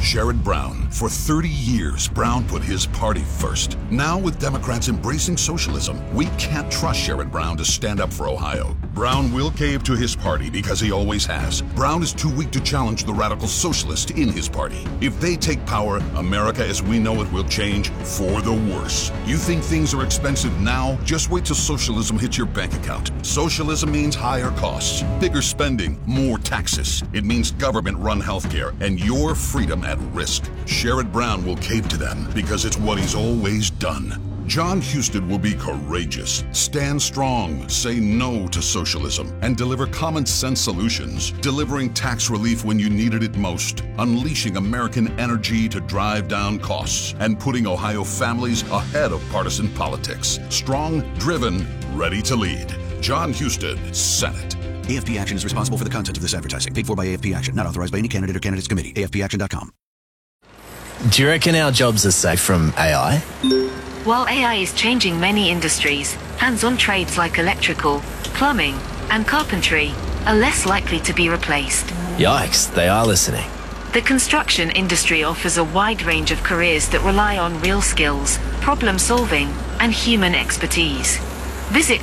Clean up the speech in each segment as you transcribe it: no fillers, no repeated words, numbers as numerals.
Sherrod Brown. For 30 years, Brown put his party first. Now, with Democrats embracing socialism, we can't trust Sherrod Brown to stand up for Ohio. Brown will cave to his party because he always has. Brown is too weak to challenge the radical socialists in his party. If they take power, America as we know it will change for the worse. You think things are expensive now? Just wait till socialism hits your bank account. Socialism means higher costs, bigger spending, more taxes. It means government-run healthcare and your freedom at risk. Sherrod Brown will cave to them because it's what he's always done. John Husted will be courageous, stand strong, say no to socialism, and deliver common-sense solutions, delivering tax relief when you needed it most, unleashing American energy to drive down costs, and putting Ohio families ahead of partisan politics. Strong, driven, ready to lead. John Husted, Senate. AFP Action is responsible for the content of this advertising. Paid for by AFP Action. Not authorized by any candidate or candidates committee. AFPAction.com. Do you reckon our jobs are safe from AI? While AI is changing many industries, hands-on trades like electrical, plumbing, and carpentry are less likely to be replaced. Yikes, they are listening. The construction industry offers a wide range of careers that rely on real skills, problem-solving, and human expertise. Visit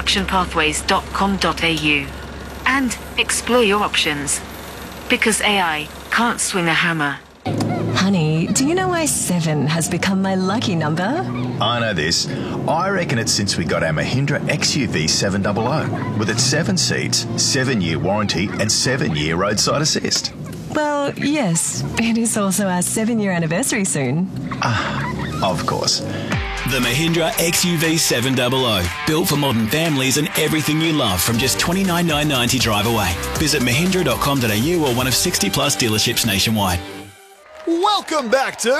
constructionpathways.com.au and explore your options. Because AI can't swing a hammer. Honey, do you know why 7 has become my lucky number? I know this. I reckon it's since we got our Mahindra XUV 700. With its 7 seats, 7-year warranty and 7-year roadside assist. Well, yes. It is also our 7-year anniversary soon. Of course. The Mahindra XUV 700. Built for modern families and everything you love from just $29,990 drive away. Visit mahindra.com.au or one of 60 plus dealerships nationwide. Welcome back to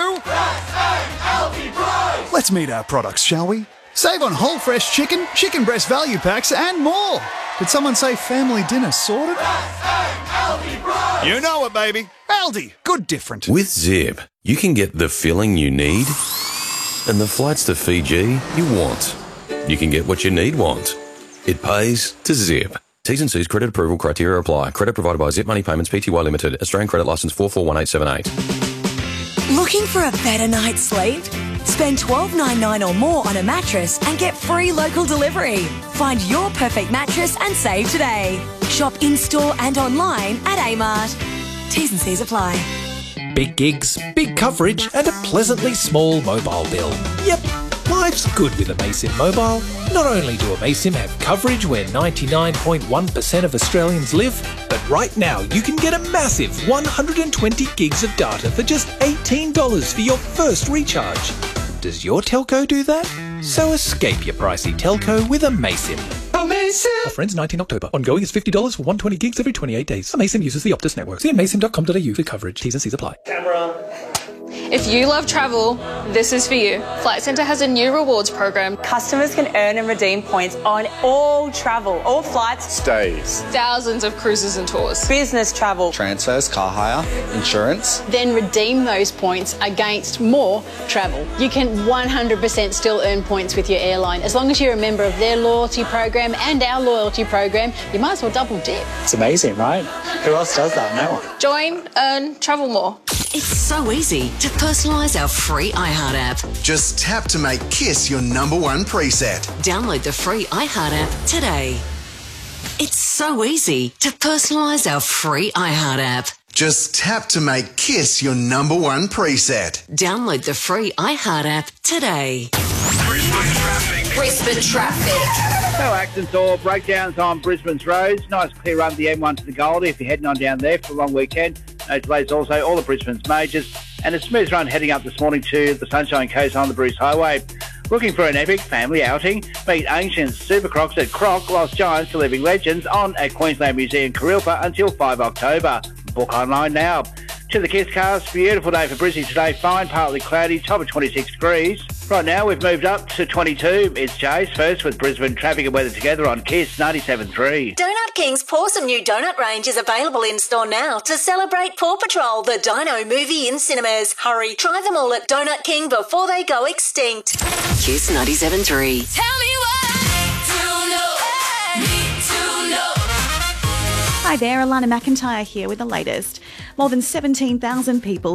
Let's meet our products, shall we? Save on whole fresh chicken, chicken breast value packs, and more. Did someone say family dinner sorted? You know it, baby. Aldi, good different. With Zip, you can get the filling you need and the flights to Fiji you want. You can get what you need want. It pays to Zip. T's and C's credit approval criteria apply. Credit provided by Zip Money Payments Pty Limited. Australian credit licence 441878. Looking for a better night's sleep? Spend $12.99 or more on a mattress and get free local delivery. Find your perfect mattress and save today. Shop in-store and online at Amart. T's and C's apply. Big gigs, big coverage, and a pleasantly small mobile bill. Yep, life's good with Amaysim Mobile. Not only do Amaysim have coverage where 99.1% of Australians live, but right now you can get a massive 120 gigs of data for just $18 for your first recharge. Does your telco do that? So escape your pricey telco with Amaysim. Amaysim! Offer ends 19 October. Ongoing is $50 for 120 gigs every 28 days. Amaysim uses the Optus network. See amaysim.com.au for coverage. T's and C's apply. Camera. If you love travel, this is for you. Flight Centre has a new rewards program. Customers can earn and redeem points on all travel, all flights, stays, thousands of cruises and tours, business travel, transfers, car hire, insurance. Then redeem those points against more travel. You can 100% still earn points with your airline. As long as you're a member of their loyalty program and our loyalty program, you might as well double dip. It's amazing, right? Who else does that? No one. Join, earn, travel more. It's so easy to personalise our free iHeart app. Just tap to make Kiss your #1 preset. Download the free iHeart app today. It's so easy to personalise our free iHeart app. Just tap to make Kiss your #1 preset. Download the free iHeart app today. Brisbane traffic. No accidents or breakdowns on Brisbane's roads. Nice clear run the M1 to the Goldie if you're heading on down there for a long weekend. No delays also, all of Brisbane's majors. And a smooth run heading up this morning to the Sunshine Coast on the Bruce Highway. Looking for an epic family outing? Meet ancient super crocs at Croc, Lost Giants to Living Legends on at Queensland Museum Kurilpa until 5 October. Book online now. To the Kiss cast, beautiful day for Brisbane today. Fine, partly cloudy, top of 26 degrees. Right now we've moved up to 22. It's Jace first with Brisbane traffic and weather together on Kiss 97.3. Donut King's Pawsome new donut range is available in store now to celebrate Paw Patrol, the Dino movie in cinemas. Hurry, try them all at Donut King before they go extinct. Kiss 97.3. Tell me what Hi there, Alana McIntyre here with the latest. More than 17,000 people